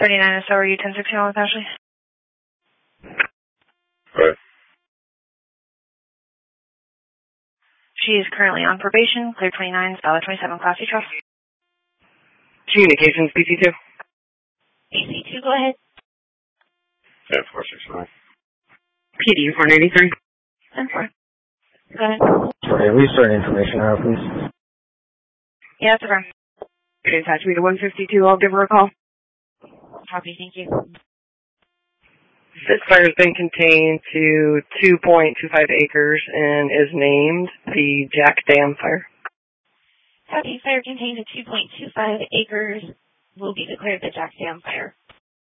39 SORU 1061 with Ashley. Right. She is currently on probation, clear 29, valid 27, Class C trust. Communications, PC2. PC2, go ahead. Yeah, 469. PD 493. 10-4. Go ahead. Okay, restart information now, please. Yeah, that's okay. Okay, attach me to 152. I'll give her a call. Copy, thank you. This fire has been contained to 2.25 acres and is named the Jack Dam Fire. Copy, fire contained to 2.25 acres will be declared the Jack Dam Fire.